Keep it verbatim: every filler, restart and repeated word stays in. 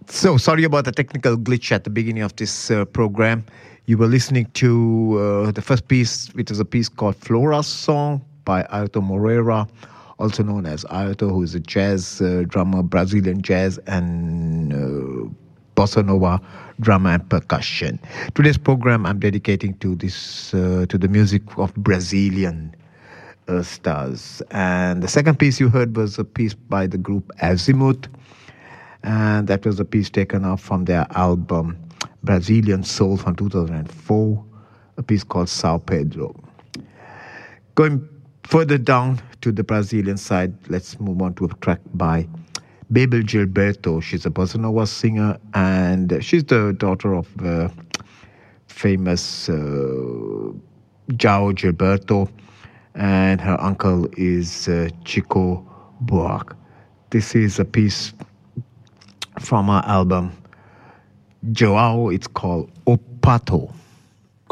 So, sorry about the technical glitch at the beginning of this uh, program. You were listening to uh, the first piece, which is a piece called Flora's Song by Ailton Moreira, also known as Ailton, who is a jazz uh, drummer, Brazilian jazz and uh, bossa nova drama and percussion. Today's program I'm dedicating to this uh, to the music of Brazilian uh, stars. And the second piece you heard was a piece by the group Azimuth, and that was a piece taken off from their album Brazilian Soul from two thousand four, a piece called Sao Pedro. Going further down to the Brazilian side, let's move on to a track by Bebel Gilberto. She's a bossa nova singer, and she's the daughter of uh, famous uh, João Gilberto, and her uncle is uh, Chico Buarque. This is a piece from our album Joao. It's called O Pato.